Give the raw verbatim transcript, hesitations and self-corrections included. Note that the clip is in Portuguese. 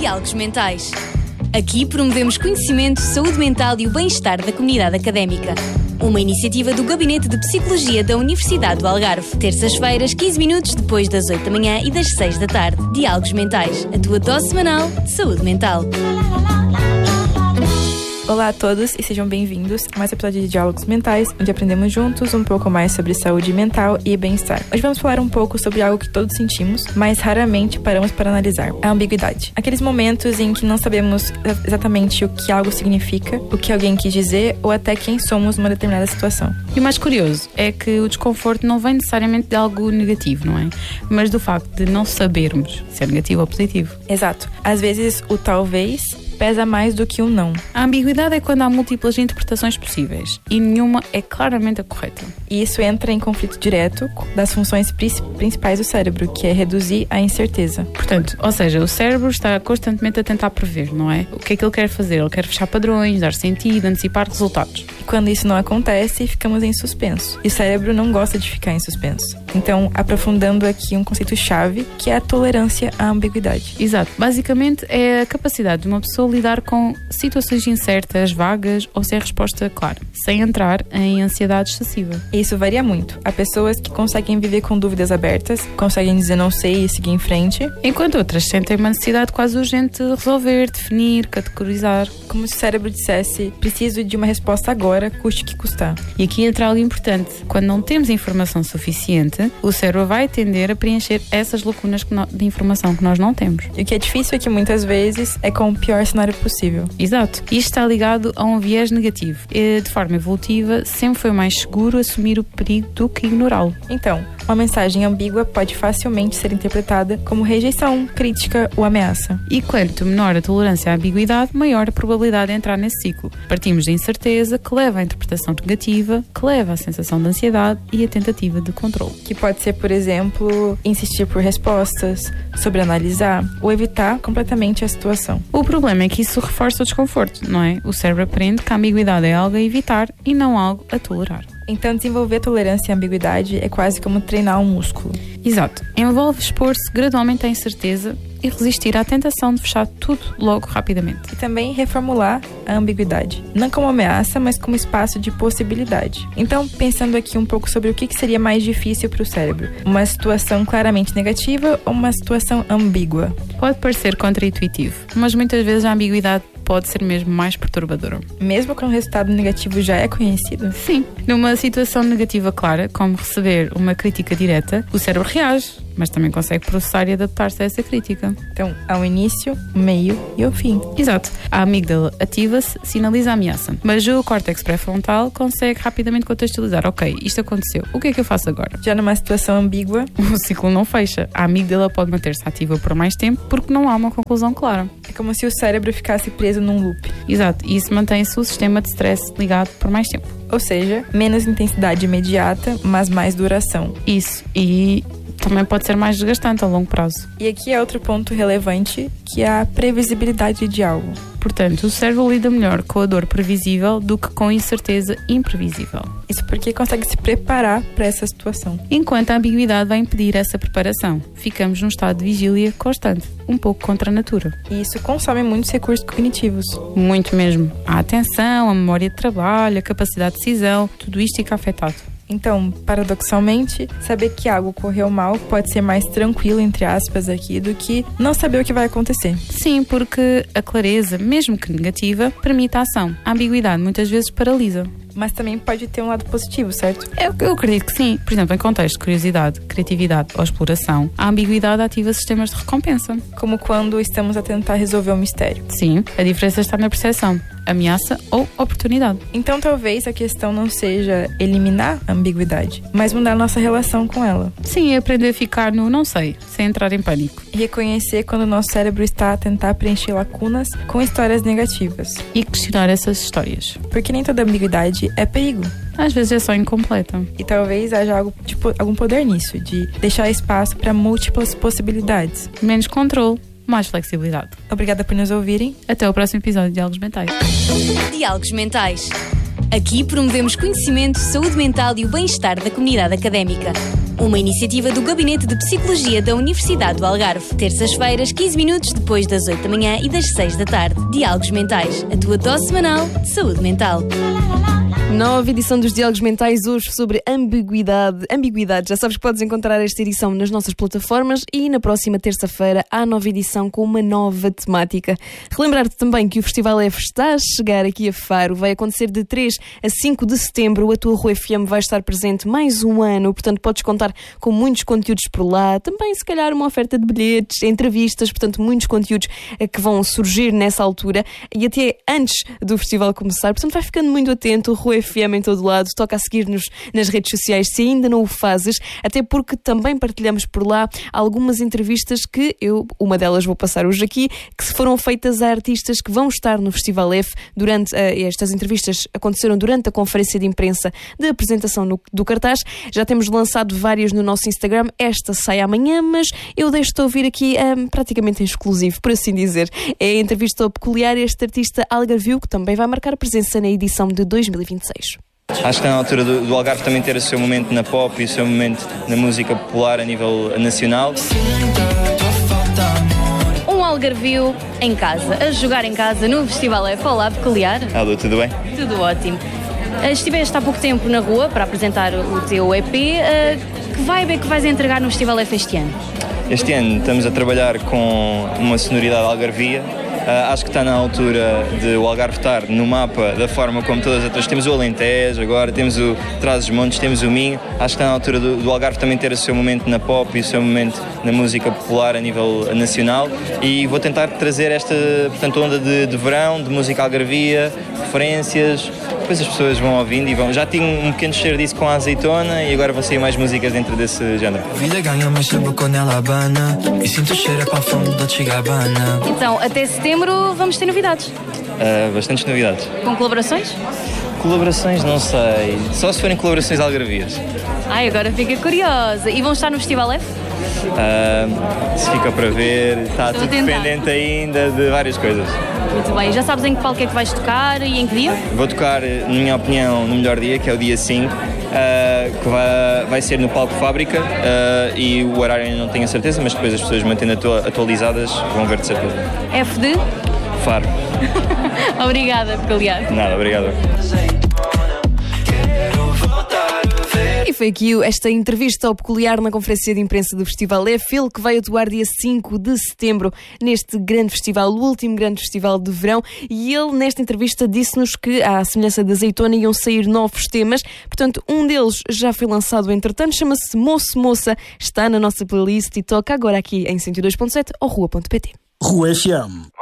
Diálogos Mentais. Aqui promovemos conhecimento, saúde mental e o bem-estar da comunidade académica. Uma iniciativa do Gabinete de Psicologia da Universidade do Algarve. Terças-feiras, quinze minutos depois das oito da manhã e das seis da tarde. Diálogos Mentais, a tua dose semanal de saúde mental. Olá a todos e sejam bem-vindos a mais um episódio de Diálogos Mentais, onde aprendemos juntos um pouco mais sobre saúde mental e bem-estar. Hoje vamos falar um pouco sobre algo que todos sentimos, mas raramente paramos para analisar: a ambiguidade. Aqueles momentos em que não sabemos exatamente o que algo significa, o que alguém quis dizer ou até quem somos numa determinada situação. E o mais curioso é que o desconforto não vem necessariamente de algo negativo, não é? Mas do facto de não sabermos se é negativo ou positivo. Exato. Às vezes o talvez pesa mais do que o não. A ambiguidade é quando há múltiplas interpretações possíveis e nenhuma é claramente a correta. E isso entra em conflito direto das funções principais do cérebro, que é reduzir a incerteza. Portanto, ou seja, o cérebro está constantemente a tentar prever, não é? O que é que ele quer fazer? Ele quer fechar padrões, dar sentido, antecipar resultados. E quando isso não acontece, ficamos em suspenso. E o cérebro não gosta de ficar em suspenso. Então, aprofundando aqui um conceito-chave, que é a tolerância à ambiguidade. Exato. Basicamente, é a capacidade de uma pessoa lidar com situações incertas, vagas ou sem resposta clara, sem entrar em ansiedade excessiva. Isso varia muito. Há pessoas que conseguem viver com dúvidas abertas, conseguem dizer não sei e seguir em frente, enquanto outras sentem uma necessidade quase urgente de resolver, definir, categorizar. Como se o cérebro dissesse: preciso de uma resposta agora, custe o que custar. E aqui entra algo importante. Quando não temos informação suficiente, o cérebro vai tender a preencher essas lacunas de informação que nós não temos. E o que é difícil é que muitas vezes é com o pior cenário possível. Exato. Isto está ligado a um viés negativo. E, de forma evolutiva, sempre foi mais seguro assumir o perigo do que ignorá-lo. Então, uma mensagem ambígua pode facilmente ser interpretada como rejeição, crítica ou ameaça. E quanto menor a tolerância à ambiguidade, maior a probabilidade de entrar nesse ciclo. Partimos da incerteza, que leva à interpretação negativa, que leva à sensação de ansiedade e à tentativa de controle. Que pode ser, por exemplo, insistir por respostas, sobreanalisar ou evitar completamente a situação. O problema é que isso reforça o desconforto, não é? O cérebro aprende que a ambiguidade é algo a evitar e não algo a tolerar. Então, desenvolver tolerância à ambiguidade é quase como treinar um músculo. Exato. Envolve expor-se gradualmente à incerteza e resistir à tentação de fechar tudo logo rapidamente. E também reformular a ambiguidade. Não como ameaça, mas como espaço de possibilidade. Então, pensando aqui um pouco sobre o que seria mais difícil para o cérebro. Uma situação claramente negativa ou uma situação ambígua? Pode parecer contraintuitivo, mas muitas vezes a ambiguidade pode ser mesmo mais perturbadora. Mesmo quando o resultado negativo já é conhecido? Sim. Numa situação negativa clara, como receber uma crítica direta, o cérebro reage, mas também consegue processar e adaptar-se a essa crítica. Então, há um início, meio e o fim. Exato. A amígdala ativa-se, sinaliza a ameaça. Mas o córtex pré-frontal consegue rapidamente contextualizar. Ok, isto aconteceu. O que é que eu faço agora? Já numa situação ambígua, o ciclo não fecha. A amígdala pode manter-se ativa por mais tempo porque não há uma conclusão clara. É como se o cérebro ficasse preso num loop. Exato. E isso mantém-se o sistema de stress ligado por mais tempo. Ou seja, menos intensidade imediata, mas mais duração. Isso. E também pode ser mais desgastante a longo prazo. E aqui é outro ponto relevante, que é a previsibilidade de algo. Portanto, o cérebro lida melhor com a dor previsível do que com a incerteza imprevisível. Isso porque consegue se preparar para essa situação. Enquanto a ambiguidade vai impedir essa preparação. Ficamos num estado de vigília constante, um pouco contra a natura. E isso consome muitos recursos cognitivos. Muito mesmo. A atenção, a memória de trabalho, a capacidade de decisão, tudo isto fica afetado. Então, paradoxalmente, saber que algo correu mal pode ser mais tranquilo, entre aspas, aqui, do que não saber o que vai acontecer. Sim, porque a clareza, mesmo que negativa, permite a ação. A ambiguidade muitas vezes paralisa. Mas também pode ter um lado positivo, certo? Eu, eu acredito que sim. Por exemplo, em contexto de curiosidade, criatividade ou exploração, a ambiguidade ativa sistemas de recompensa. Como quando estamos a tentar resolver um mistério. Sim, a diferença está na percepção. Ameaça ou oportunidade. Então talvez a questão não seja eliminar a ambiguidade, mas mudar nossa relação com ela. Sim, é aprender a ficar no não sei, sem entrar em pânico. E reconhecer quando o nosso cérebro está a tentar preencher lacunas com histórias negativas. E questionar essas histórias. Porque nem toda ambiguidade é perigo. Às vezes é só incompleta. E talvez haja algo, tipo, algum poder nisso, de deixar espaço para múltiplas possibilidades. Menos controle, mais flexibilidade. Obrigada por nos ouvirem. Até o próximo episódio de Diálogos Mentais. Diálogos Mentais. Aqui promovemos conhecimento, saúde mental e o bem-estar da comunidade académica. uma iniciativa do Gabinete de Psicologia da Universidade do Algarve. Terças-feiras, quinze minutos depois das oito da manhã e das seis da tarde. Diálogos Mentais, a tua dose semanal de saúde mental. Nova edição dos Diálogos Mentais, hoje sobre ambiguidade. Ambiguidade, já sabes que podes encontrar esta edição nas nossas plataformas e na próxima terça-feira há nova edição com uma nova temática. Relembrar-te também que o Festival F está a chegar aqui a Faro, vai acontecer de três a cinco de setembro, a tua Rua F M vai estar presente mais um ano, portanto podes contar com muitos conteúdos por lá, também se calhar uma oferta de bilhetes, entrevistas, portanto muitos conteúdos que vão surgir nessa altura e até antes do festival começar, portanto vai ficando muito atento, Rua F M em todo lado, toca a seguir-nos nas redes sociais se ainda não o fazes, até porque também partilhamos por lá algumas entrevistas que eu, uma delas vou passar hoje aqui, que foram feitas a artistas que vão estar no Festival F durante, uh, estas entrevistas aconteceram durante a conferência de imprensa de apresentação no, do cartaz, já temos lançado várias no nosso Instagram, esta sai amanhã, mas eu deixo-te ouvir aqui um, praticamente em exclusivo, por assim dizer, é a entrevista ao peculiar este artista Algarvio, que também vai marcar presença na edição de dois mil e vinte e seis. Acho que está na altura do, do Algarve também ter o seu momento na pop e o seu momento na música popular a nível nacional. Um Algarvio em casa, a jogar em casa no Festival F. Olá, peculiar. Alô, tudo bem? Tudo ótimo. Estiveste há pouco tempo na rua para apresentar o teu E P. Que vibe é que vais entregar no Festival F este ano? Este ano estamos a trabalhar com uma sonoridade algarvia. Uh, acho que está na altura de o Algarve estar no mapa da forma como todas as outras. Temos o Alentejo agora, temos o Trás-os-Montes, temos o Minho. Acho que está na altura do, do Algarve também ter o seu momento na pop e o seu momento na música popular a nível nacional. E vou tentar trazer esta, portanto, onda de, de verão, de música algarvia, referências. Depois as pessoas vão ouvindo e vão. Já tinha um pequeno cheiro disso com a Azeitona e agora vão sair mais músicas dentro desse género. A vida ganha mais tempo quando ela abana e sinto o cheiro para a fome da Chigabana. Então, até setembro vamos ter novidades. Uh, bastantes novidades. Com colaborações? Colaborações, não sei. Só se forem colaborações algarvias. Ai, agora fica curiosa. E vão estar no Festival F? Uh, se fica para ver, está tudo dependente ainda de várias coisas. Muito bem, já sabes em que palco é que vais tocar e em que dia? Vou tocar, na minha opinião, no melhor dia, que é o dia cinco, uh, que vai, vai ser no palco Fábrica uh, e o horário ainda não tenho a certeza, mas depois as pessoas mantendo atualizadas vão ver de certeza. F de? Faro. Obrigada, peculiar. Nada, obrigado. E foi aqui esta entrevista ao peculiar na conferência de imprensa do Festival F, ele que vai atuar dia cinco de setembro neste grande festival, o último grande festival de verão, e ele nesta entrevista disse-nos que, à semelhança da Azeitona, iam sair novos temas, portanto um deles já foi lançado entretanto, chama-se Moço Moça, está na nossa playlist e toca agora aqui em cento e dois ponto sete ou rua ponto pt. Rua F M.